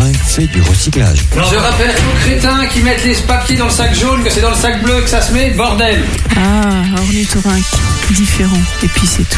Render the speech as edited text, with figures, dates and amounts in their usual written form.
ornithorynque fait du recyclage. Je rappelle aux crétins qui mettent les papiers dans le sac jaune que c'est dans le sac bleu que ça se met, bordel. Ah, ornithorynque, différent. Et puis c'est tout.